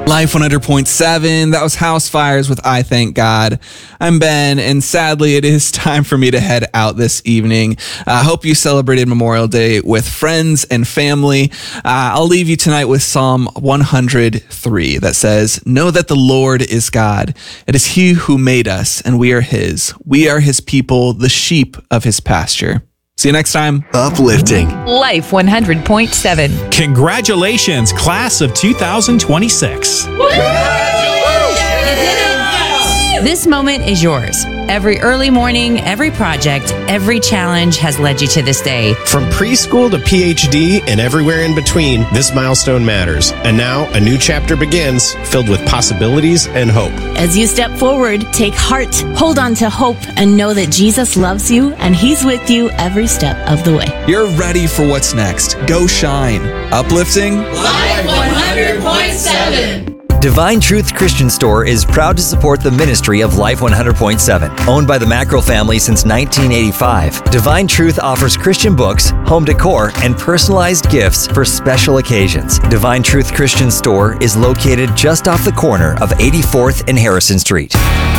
Life 100.7, that was House Fires with I Thank God. I'm Ben, and sadly, it is time for me to head out this evening. I hope you celebrated Memorial Day with friends and family. I'll leave you tonight with Psalm 103 that says, "Know that the Lord is God. It is He who made us, and we are His. We are His people, the sheep of His pasture." See you next time. Uplifting. Life 100.7. Congratulations, class of 2026. This moment is yours. Every early morning, every project, every challenge has led you to this day. From preschool to PhD and everywhere in between, this milestone matters. And now a new chapter begins, filled with possibilities and hope. As you step forward, take heart, hold on to hope, and know that Jesus loves you and He's with you every step of the way. You're ready for what's next. Go shine. Uplifting. Life 100.7. Divine Truth Christian Store is proud to support the ministry of Life 100.7. Owned by the Mackerel family since 1985, Divine Truth offers Christian books, home decor, and personalized gifts for special occasions. Divine Truth Christian Store is located just off the corner of 84th and Harrison Street.